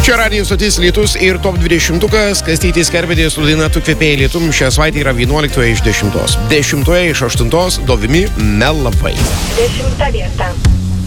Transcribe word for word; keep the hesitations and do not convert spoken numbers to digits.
Čia radijo stotis Lietus ir top dvidešimtukas. Kastytis Kerbedis su daina Tu kvepėjai lietum. Šią savaitę yra vienuoliktoje iš dešimtos. Dešimtoje iš aštuntos Dovimi Melavai. Dešimta vieta.